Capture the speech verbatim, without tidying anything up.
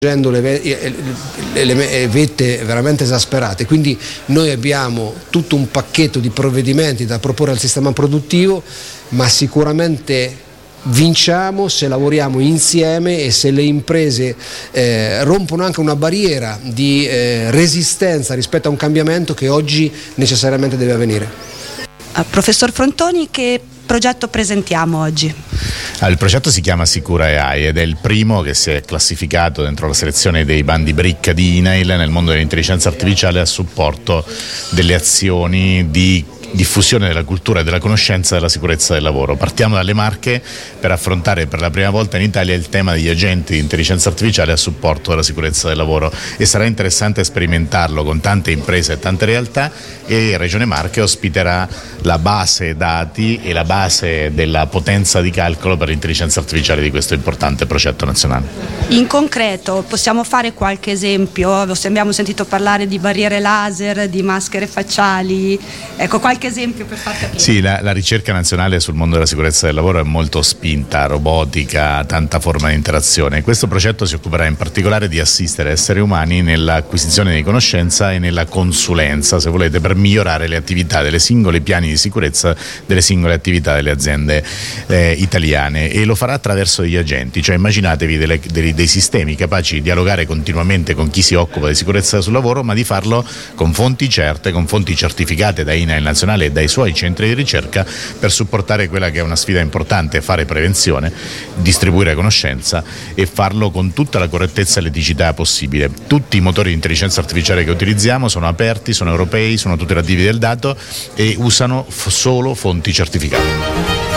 le, ve- le, le vette veramente esasperate, quindi noi abbiamo tutto un pacchetto di provvedimenti da proporre al sistema produttivo, ma sicuramente vinciamo se lavoriamo insieme e se le imprese eh, rompono anche una barriera di eh, resistenza rispetto a un cambiamento che oggi necessariamente deve avvenire. Uh, professor Frontoni, che progetto presentiamo oggi? Ah, il progetto si chiama Sicura A I ed è il primo che si è classificato dentro la selezione dei bandi BRIC di I N A I L nel mondo dell'intelligenza artificiale a supporto delle azioni di diffusione della cultura e della conoscenza della sicurezza del lavoro. Partiamo dalle Marche per affrontare per la prima volta in Italia il tema degli agenti di intelligenza artificiale a supporto della sicurezza del lavoro, e sarà interessante sperimentarlo con tante imprese e tante realtà, e Regione Marche ospiterà la base dati e la base della potenza di calcolo per l'intelligenza artificiale di questo importante progetto nazionale. In concreto possiamo fare qualche esempio? Abbiamo sentito parlare di barriere laser, di maschere facciali, ecco qualche esempio per far capire. Sì, la, la ricerca nazionale sul mondo della sicurezza del lavoro è molto spinta, robotica, tanta forma di interazione. Questo progetto si occuperà in particolare di assistere esseri umani nell'acquisizione di conoscenza e nella consulenza, se volete, per migliorare le attività delle singole piani di sicurezza delle singole attività delle aziende eh, italiane, e lo farà attraverso degli agenti, cioè immaginatevi delle, dei, dei sistemi capaci di dialogare continuamente con chi si occupa di sicurezza sul lavoro, ma di farlo con fonti certe, con fonti certificate da I N A I L nazionale e dai suoi centri di ricerca, per supportare quella che è una sfida importante: fare prevenzione, distribuire conoscenza e farlo con tutta la correttezza e l'eticità possibile. Tutti i motori di intelligenza artificiale che utilizziamo sono aperti, sono europei, sono tutelativi del dato e usano f- solo fonti certificate.